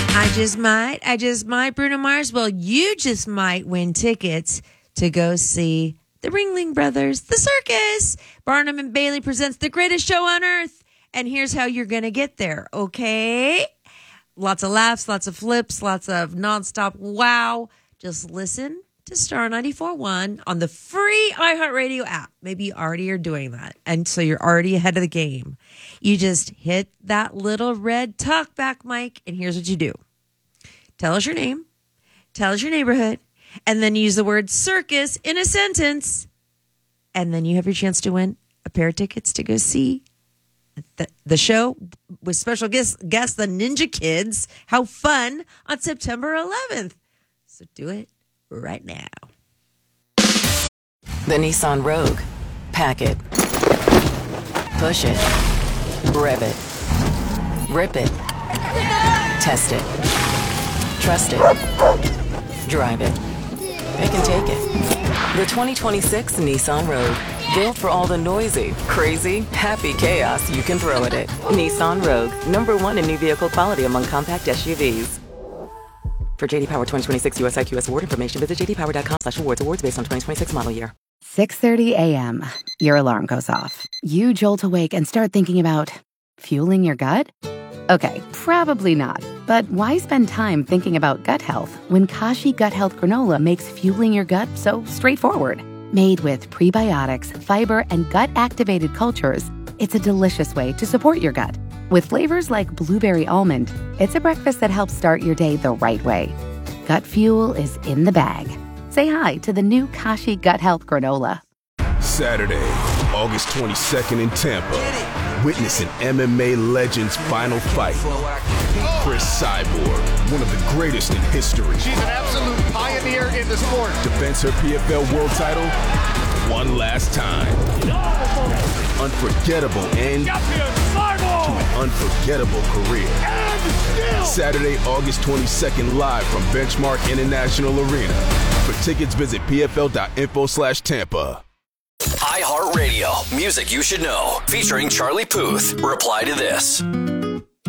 I just might, Bruno Mars. Well, you just might win tickets to go see the Ringling Brothers, the circus. Barnum and Bailey presents the greatest show on earth. And here's how you're going to get there, okay? Lots of laughs, lots of flips, lots of nonstop wow. Just listen to Star 94.1 on the free iHeartRadio app. Maybe you already are doing that. And so you're already ahead of the game. You just hit that little red talkback mic, and here's what you do. Tell us your name, tell us your neighborhood, and then use the word circus in a sentence. And then you have your chance to win a pair of tickets to go see the show with special guests, the Ninja Kids. How fun on September 11th. So do it right now. The Nissan Rogue. Pack it. Push it. Rev it. Rip it. Test it. Trust it. Drive it. Pick and take it. The 2026 Nissan Rogue. Built for all the noisy, crazy, happy chaos you can throw at it. Nissan Rogue. #1 in new vehicle quality among compact SUVs. For JD Power 2026 US IQS award information, visit jdpower.com/awards. Awards based on 2026 model year. 6:30 a.m. Your alarm goes off. You jolt awake and start thinking about fueling your gut? Okay, probably not. But why spend time thinking about gut health when Kashi Gut Health Granola makes fueling your gut so straightforward? Made with prebiotics, fiber, and gut-activated cultures, it's a delicious way to support your gut. With flavors like blueberry almond, it's a breakfast that helps start your day the right way. Gut fuel is in the bag. Say hi to the new Kashi Gut Health Granola. Saturday, August 22nd in Tampa. Witness an MMA legend's final fight. Chris Cyborg, one of the greatest in history. She's an absolute pioneer in the sport. Defends her PFL world title one last time. Unforgettable end to an unforgettable career. Saturday, August 22nd, live from Benchmark International Arena. For tickets, visit pfl.info/Tampa. iHeartRadio, music you should know, featuring Charlie Puth. Reply to this.